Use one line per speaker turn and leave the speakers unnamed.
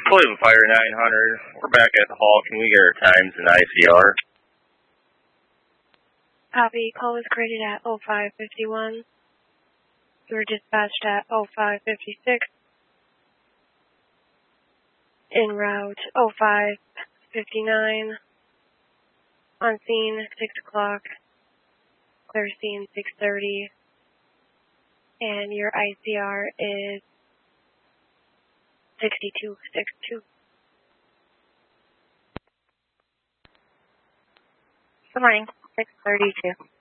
William Fire 900. We're back at the hall. Can we get our times and ICR?
Copy. Call was created at 0551. You were dispatched at 0556. En route 0559. On scene 6 o'clock. Clear scene 6:30. And your ICR is 6262.
Good morning. 632.